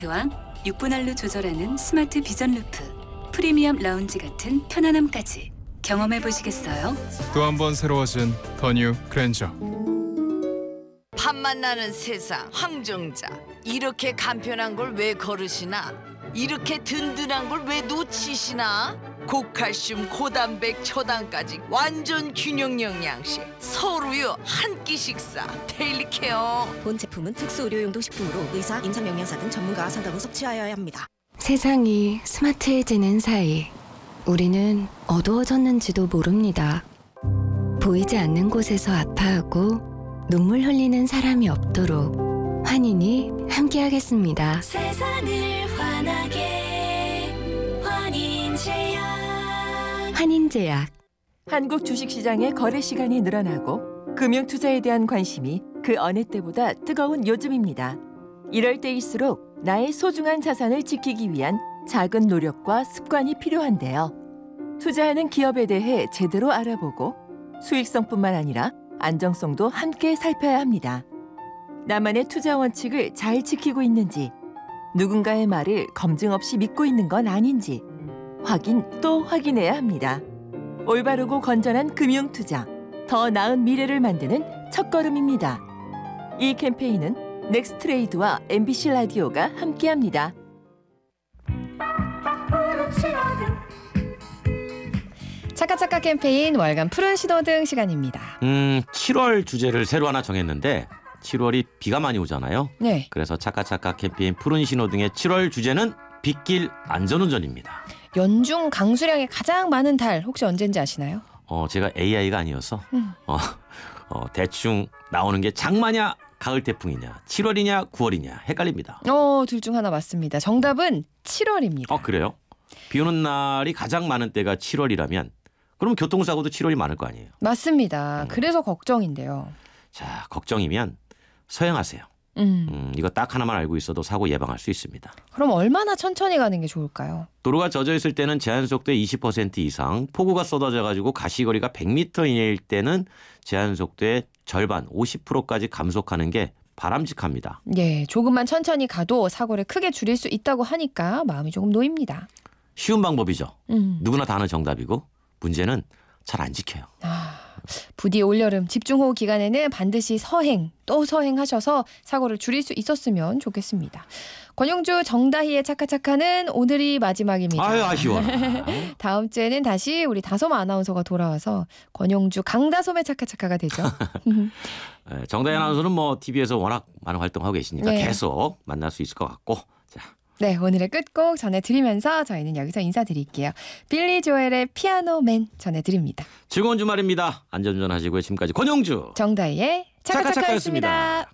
왕 6분할로 조절하는 스마트 비전 루프, 프리미엄 라운지 같은 편안함까지 경험해 보시겠어요? 또 한 번 새로워진 더 뉴 그랜저. 밥맛 나는 세상 황정자, 이렇게 간편한 걸 왜 거르시나? 이렇게 든든한 걸 왜 놓치시나? 고칼슘 고단백 초당까지 완전 균형 영양식, 서울우유 한 끼 식사 데일리 케어. 본 제품은 특수 의료용도 식품으로 의사, 임상영양사 등 전문가와 상담 후 섭취하여야 합니다. 세상이 스마트해지는 사이 우리는 어두워졌는지도 모릅니다. 보이지 않는 곳에서 아파하고 눈물 흘리는 사람이 없도록 환인이 함께하겠습니다. 세상을 환하게 환인제약. 환인제약. 한국 주식시장의 거래 시간이 늘어나고 금융투자에 대한 관심이 그 어느 때보다 뜨거운 요즘입니다. 이럴 때일수록 나의 소중한 자산을 지키기 위한 작은 노력과 습관이 필요한데요. 투자하는 기업에 대해 제대로 알아보고 수익성뿐만 아니라 안정성도 함께 살펴야 합니다. 나만의 투자 원칙을 잘 지키고 있는지, 누군가의 말을 검증 없이 믿고 있는 건 아닌지 확인 또 확인해야 합니다. 올바르고 건전한 금융투자, 더 나은 미래를 만드는 첫걸음입니다. 이 캠페인은 넥스트레이드와 MBC 라디오가 함께합니다. 차카차카 캠페인 월간 푸른 신호등 시간입니다. 7월 주제를 새로 하나 정했는데 7월이 비가 많이 오잖아요. 네. 그래서 차카차카 캠페인 푸른 신호등의 7월 주제는 빗길 안전운전입니다. 연중 강수량이 가장 많은 달 혹시 언제인지 아시나요? 제가 AI가 아니어서 대충 나오는 게 장마냐 가을 태풍이냐 7월이냐 9월이냐 헷갈립니다. 둘 중 하나 맞습니다. 정답은 7월입니다. 그래요? 비 오는 날이 가장 많은 때가 7월이라면 그럼 교통사고도 7월이 많을 거 아니에요? 맞습니다. 그래서 걱정인데요. 자, 걱정이면 서행하세요. 이거 딱 하나만 알고 있어도 사고 예방할 수 있습니다. 그럼 얼마나 천천히 가는 게 좋을까요? 도로가 젖어 있을 때는 제한속도의 20% 이상, 폭우가 쏟아져가지고 가시거리가 100m 이내일 때는 제한속도의 절반 50%까지 감속하는 게 바람직합니다. 예, 조금만 천천히 가도 사고를 크게 줄일 수 있다고 하니까 마음이 조금 놓입니다. 쉬운 방법이죠. 누구나 다 아는 정답이고 문제는 잘 안 지켜요. 부디 올여름 집중호우 기간에는 반드시 서행 또 서행하셔서 사고를 줄일 수 있었으면 좋겠습니다. 권용주 정다희의 차카차카는 오늘이 마지막입니다. 아유 아쉬워. 다음 주에는 다시 우리 다솜 아나운서가 돌아와서 권용주 강다솜의 차카차카가 되죠. 정다희 아나운서는 TV에서 워낙 많은 활동하고 계시니까 네. 계속 만날 수 있을 것 같고. 자. 네, 오늘의 끝곡 전해드리면서 저희는 여기서 인사드릴게요. 빌리 조엘의 피아노맨 전해드립니다. 즐거운 주말입니다. 안전운전 하시고요. 지금까지 권용주 정다희의 차카차카였습니다.